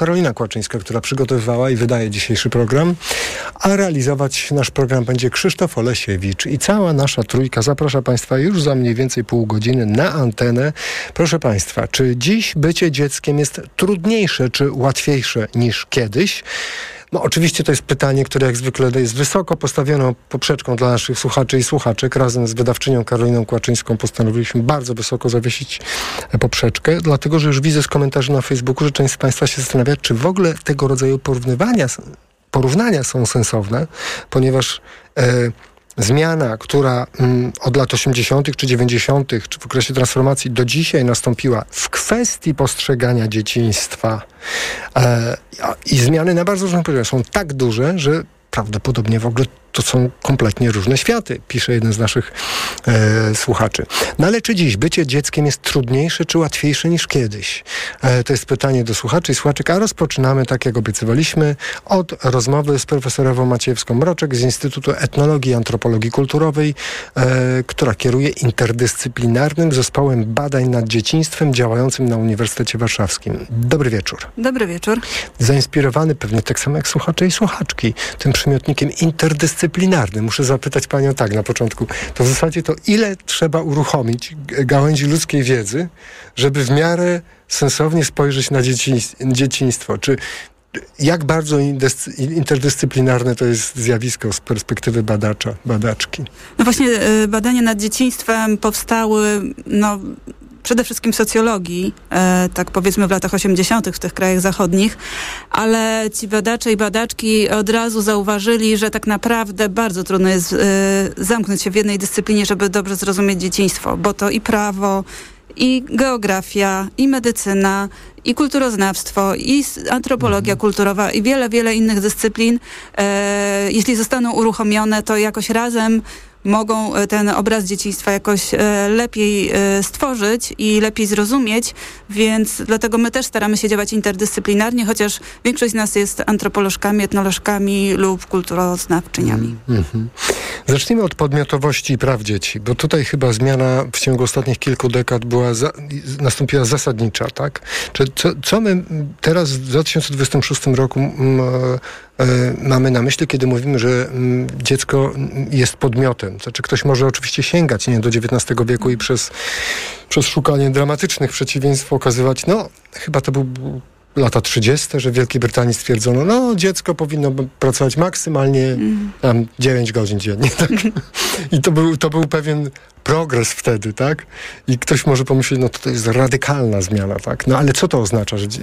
Karolina Kłaczyńska, która przygotowywała i wydaje dzisiejszy program, a realizować nasz program będzie Krzysztof Olesiewicz i cała nasza trójka zaprasza Państwa już za mniej więcej pół godziny na antenę. Proszę Państwa, czy dziś bycie dzieckiem jest trudniejsze czy łatwiejsze niż kiedyś? No oczywiście to jest pytanie, które jak zwykle jest wysoko postawioną poprzeczką dla naszych słuchaczy i słuchaczek. Razem z wydawczynią Karoliną Kłaczyńską postanowiliśmy bardzo wysoko zawiesić poprzeczkę, dlatego że już widzę z komentarzy na Facebooku, że część z Państwa się zastanawia, czy w ogóle tego rodzaju porównania są sensowne, ponieważ zmiana, która od lat 80. czy 90. czy w okresie transformacji do dzisiaj nastąpiła w kwestii postrzegania dzieciństwa i zmiany na bardzo różnych poziomach są tak duże, że prawdopodobnie w ogóle to są kompletnie różne światy, pisze jeden z naszych słuchaczy. No ale czy dziś bycie dzieckiem jest trudniejsze czy łatwiejsze niż kiedyś? To jest pytanie do słuchaczy i słuchaczek, a rozpoczynamy, tak jak obiecywaliśmy, od rozmowy z profesorem Maciejewską-Mroczek z Instytutu Etnologii i Antropologii Kulturowej, która kieruje interdyscyplinarnym zespołem badań nad dzieciństwem działającym na Uniwersytecie Warszawskim. Dobry wieczór. Dobry wieczór. Zainspirowany pewnie tak samo jak słuchacze i słuchaczki tym przymiotnikiem interdyscyplinarnym. Muszę zapytać Panią tak na początku. To w zasadzie to ile trzeba uruchomić gałęzi ludzkiej wiedzy, żeby w miarę sensownie spojrzeć na dzieciństwo? Czy jak bardzo interdyscyplinarne to jest zjawisko z perspektywy badacza, badaczki? No właśnie badania nad dzieciństwem powstały przede wszystkim w socjologii, tak powiedzmy w latach 80. w tych krajach zachodnich, ale ci badacze i badaczki od razu zauważyli, że tak naprawdę bardzo trudno jest zamknąć się w jednej dyscyplinie, żeby dobrze zrozumieć dzieciństwo, bo to i prawo, i geografia, i medycyna, i kulturoznawstwo, i antropologia kulturowa, i wiele, wiele innych dyscyplin, jeśli zostaną uruchomione, to jakoś razem mogą ten obraz dzieciństwa jakoś lepiej stworzyć i lepiej zrozumieć, więc dlatego my też staramy się działać interdyscyplinarnie, chociaż większość z nas jest antropolożkami, etnolożkami lub kulturoznawczyniami. Zacznijmy od podmiotowości i praw dzieci, bo tutaj chyba zmiana w ciągu ostatnich kilku dekad nastąpiła zasadnicza, tak? Co my teraz w 2026 roku mamy na myśli, kiedy mówimy, że dziecko jest podmiotem? Znaczy ktoś może oczywiście sięgać do XIX wieku i przez szukanie dramatycznych przeciwieństw okazywać, chyba to był lata 30., że w Wielkiej Brytanii stwierdzono, dziecko powinno pracować maksymalnie 9 godzin dziennie. Tak? I to był pewien progres wtedy, tak? I ktoś może pomyśleć, to jest radykalna zmiana, tak? Ale co to oznacza, że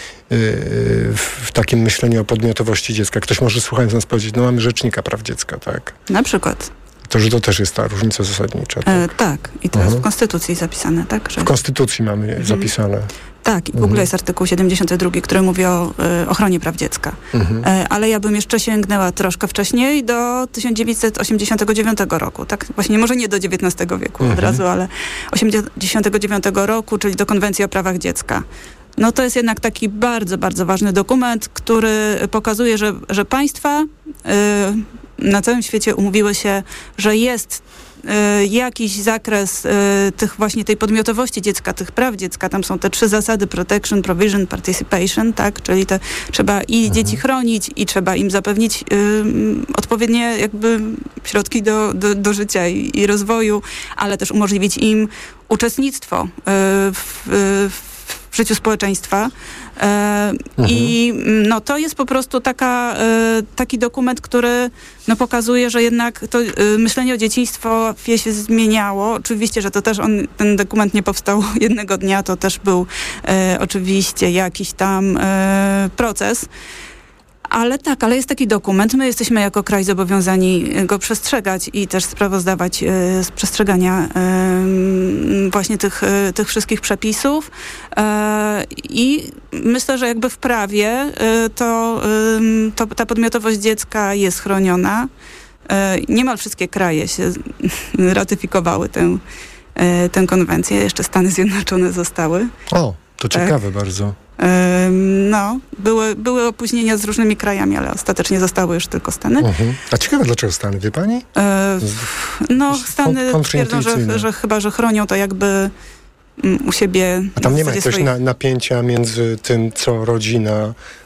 w takim myśleniu o podmiotowości dziecka? Ktoś może słuchając nas powiedzieć, mamy rzecznika praw dziecka, tak? Na przykład. Że to też jest ta różnica zasadnicza. Tak, tak. I to jest w Konstytucji zapisane, tak? Że... W Konstytucji mamy zapisane. Tak, i w ogóle jest artykuł 72, który mówi o ochronie praw dziecka. Ale ja bym jeszcze sięgnęła troszkę wcześniej do 1989 roku. Tak, właśnie może nie do XIX wieku od razu, ale 1989 roku, czyli do Konwencji o prawach dziecka. To jest jednak taki bardzo, bardzo ważny dokument, który pokazuje, że państwa na całym świecie umówiły się, że jest jakiś zakres tej podmiotowości dziecka, tych praw dziecka. Tam są te 3 zasady: protection, provision, participation, tak? Czyli trzeba i dzieci chronić, i trzeba im zapewnić odpowiednie środki do życia i rozwoju, ale też umożliwić im uczestnictwo w życiu społeczeństwa. I to jest po prostu taki dokument, który pokazuje, że jednak to myślenie o dzieciństwie się zmieniało. Oczywiście, że to też ten dokument nie powstał jednego dnia, to też był oczywiście jakiś tam proces. Ale jest taki dokument. My jesteśmy jako kraj zobowiązani go przestrzegać i też sprawozdawać z przestrzegania właśnie tych wszystkich przepisów. I myślę, że w prawie ta podmiotowość dziecka jest chroniona. Niemal wszystkie kraje się ratyfikowały tę konwencję. Jeszcze Stany Zjednoczone zostały. O, to ciekawe bardzo. Były opóźnienia z różnymi krajami, ale ostatecznie zostały już tylko Stany. A ciekawe, dlaczego Stany, wie pani? Stany twierdzą, że chyba, że chronią to u siebie. A tam nie ma jakiegoś napięcia między tym, co rodzina